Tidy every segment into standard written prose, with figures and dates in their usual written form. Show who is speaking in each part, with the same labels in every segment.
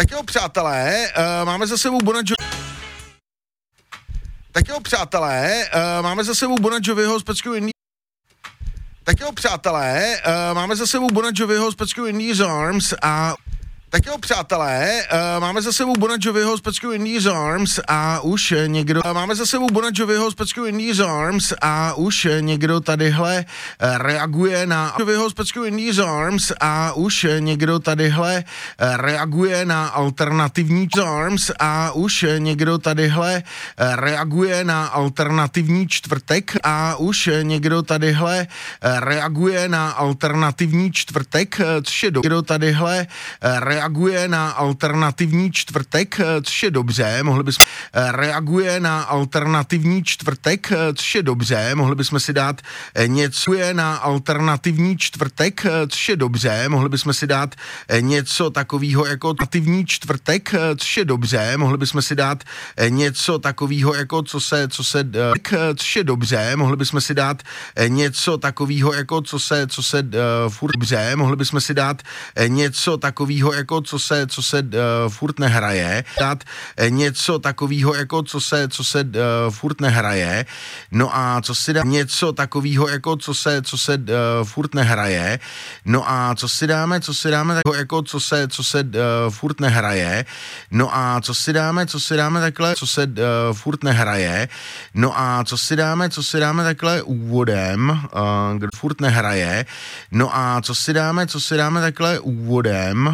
Speaker 1: Tak jo, přátelé, máme za sebou Bona Jovi. Tak jo, přátelé, máme za sebou Bona Joviho s peckou Indie. Tak jo, přátelé, máme za sebou Bona Joviho s peckou Indie's Arms a... Tak jo, přátelé, máme za sebou Bona Joviho s peckou Indie's Arms a už někdo... Máme za sebou Bona Joviho s peckou Indie's Arms a už někdo tadyhle reaguje na... Joviho s peckou Indie's Arms a už někdo tadyhle reaguje na alternativní Arms a už někdo tadyhle reaguje na alternativní čtvrtek a už někdo tadyhle reaguje na alternativní čtvrtek, což je někdo tadyhle reaguje na alternativní čtvrtek, což je dobře, mohli bychom reaguje na alternativní čtvrtek, což je dobře, mohli bychom si dát něco na alternativní čtvrtek, což je dobře, mohli bychom si dát něco takového jako alternativní čtvrtek, což je dobře, mohli bychom si dát něco takového jako což je dobře, mohli bychom si dát něco takového jako co se furt dobře, mohli bychom si dát něco takového jako co se furt nehraje, dát něco takového jako co se furt nehraje, no a co si dá něco takového jako co se furt nehraje, no a co si dáme takového jako co se furt nehraje, no a co si dáme takhle, co se furt nehraje, no a co si dáme takhle úvodem, kdo furt nehraje, no a co si dáme takhle úvodem,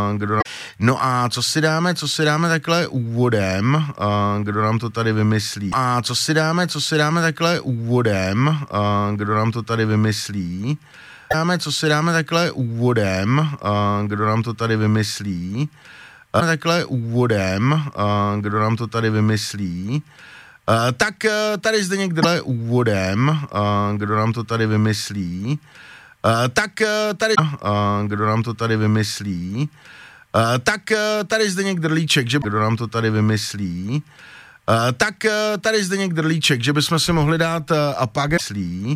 Speaker 1: no a co si dáme takhle úvodem, kdo nám to tady vymyslí, a co si dáme takhle úvodem, kdo nám to tady vymyslí, co si dáme takhle úvodem, kdo nám to tady vymyslí, takhle úvodem, kdo nám to tady vymyslí, tak tady zde někde úvodem, kdo nám to tady vymyslí, tak tady, kdo nám to tady vymyslí, tak tady zde někde Drlíček, že kdo nám to tady vymyslí, tak tady zde někde Drlíček, že bychom si mohli dát Apage,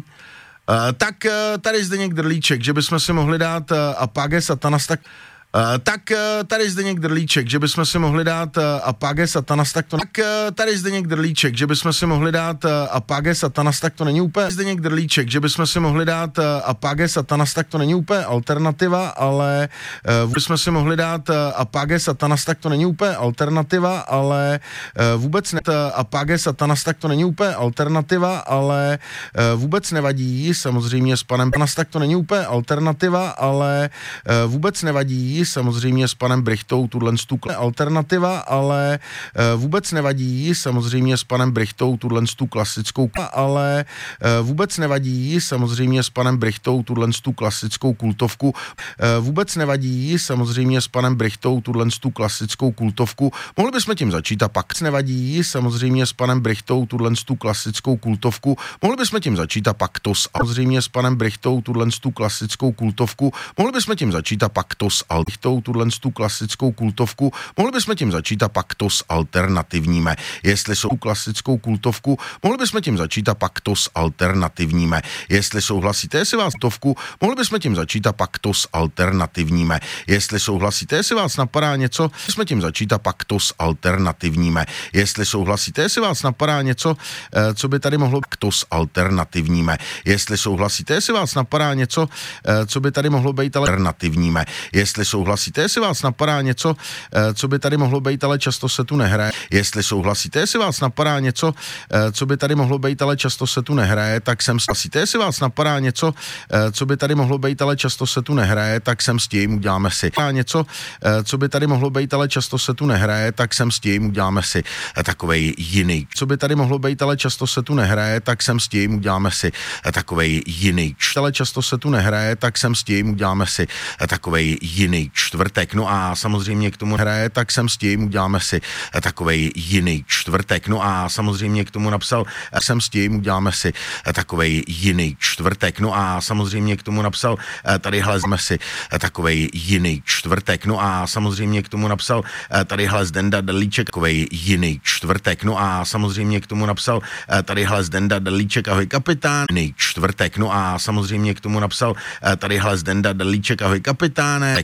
Speaker 1: tak tady zde někde Drlíček, že bychom si mohli dát Apage Satanas, tak tak tady zde někde Drlíček, že bychom si mohli dát Apage Satanas, tak to... Tak tady zde někde Drlíček, že bychom si mohli dát Apage Satanas, tak to není úplně... Zde někde Drlíček, že bychom si mohli dát Apage Satanas, tak to není úplně alternativa, ale bychom si mohli dát Apage Satanas, tak to není úplně alternativa, ale vůbec ne... Apage Satanas, tak to není úplně alternativa, ale vůbec nevadí, samozřejmě s panem Satanas, tak to není úplně alternativa, ale vůbec nevadí, samozřejmě s panem Brichtou tu alternativa, ale vůbec nevadí, samozřejmě s panem Brichtou tu klasickou, ale vůbec nevadí, samozřejmě s panem Brichtou tu klasickou kultovku, vůbec nevadí, samozřejmě s panem Brichtou tu klasickou kultovku, mohli bychom tím začít a pak nevadí, samozřejmě s panem Brichtou tu klasickou kultovku, mohli bychom tím začít a pak to samozřejmě s panem Brichtou tu klasickou kultovku, mohli bychom tím začít a pak to s Brichtou tu klasickou kultovku, mohli bychom tím začít a pak to s alternativními, jestli jsou klasickou kultovku, mohli bychom tím začít a pak to s alternativními, jestli souhlasíte, jestli vás kultovku, mohli bychom tím začít a pak to s alternativními, jestli souhlasíte, jestli vás napadá něco, jsme tím začít a pak to s alternativními, jestli souhlasíte, jestli vás napadá něco, co by tady mohlo být to s alternativními, jestli souhlasíte, jestli vás napadá něco, co by tady mohlo být alternativními, jestli souhlasíte, jestli vás napadá něco, co by tady mohlo být, ale často se tu nehraje, jestli souhlasíte, jestli vás napadá něco, co by tady mohlo být, ale často se tu nehraje, tak jsem souhlasíte, jestli vás napadá něco, co by tady mohlo být, ale často se tu nehraje, tak jsem s tím, uděláme si něco, co by tady mohlo být, ale často se tu nehraje, tak jsem s tím, uděláme si takovej jiný, co by tady mohlo být, ale často se tu nehraje, tak jsem s tím, uděláme si takovej jiný, ale často se tu nehraje, tak jsem s tím, uděláme si takovej jiný čtvrtek, no a samozřejmě k tomu hraje, tak jsem s tím, uděláme si takovej jiný čtvrtek, no a samozřejmě k tomu napsal, jsem s tím, uděláme si takovej jiný čtvrtek, no a samozřejmě k tomu napsal, tadyhle jsme si takovej jiný čtvrtek, no a samozřejmě k tomu napsal, tadyhle Zdenda Drlíček, takovej jiný čtvrtek, no a samozřejmě k tomu napsal, tadyhle Zdenda Drlíček, ahoj kapitán, jiný čtvrtek, no a samozřejmě k tomu napsal, tadyhle Zdenda Drlíček, ahoj kapitáne,